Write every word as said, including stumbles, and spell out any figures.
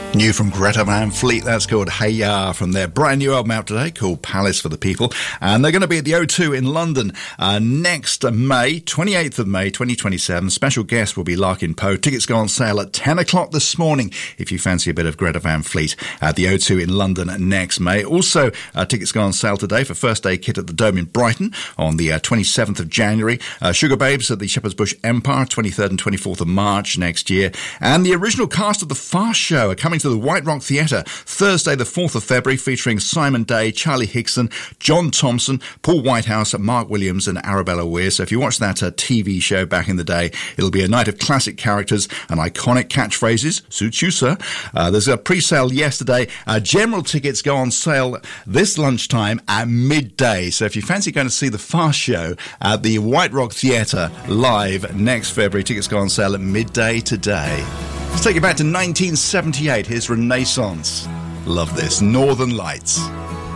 New from Greta Van Fleet, that's called Hey Ya, from their brand new album out today called Palace for the People. And they're going to be at the O two in London uh, next May, twenty-eighth of May, twenty twenty-seven. Special guest will be Larkin Poe. Tickets go on sale at ten o'clock this morning if you fancy a bit of Greta Van Fleet at the O two in London next May. Also, uh, tickets go on sale today for First Aid Kit at the Dome in Brighton on the uh, twenty-seventh of January. Uh, Sugar Babes at the Shepherd's Bush Empire, twenty-third and twenty-fourth of March next year. And the original cast of The Fast Show are coming to the White Rock Theatre Thursday the fourth of February, featuring Simon Day, Charlie Hickson, John Thompson, Paul Whitehouse, Mark Williams and Arabella Weir. So if you watch that uh, T V show back in the day, it'll be a night of classic characters and iconic catchphrases. Suits you, sir. Uh, there's a pre-sale yesterday. Uh, general tickets go on sale this lunchtime at midday. So if you fancy going to see The Fast Show at the White Rock Theatre live next February, tickets go on sale at midday today. Let's take you back to nineteen seventy-eight. Here's Renaissance. Love this. Northern Lights.